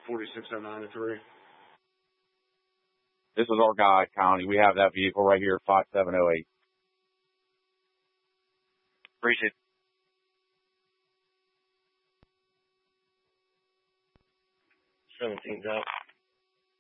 46093. This is our guy, County. We have that vehicle right here, 5708. Appreciate it. 17's out.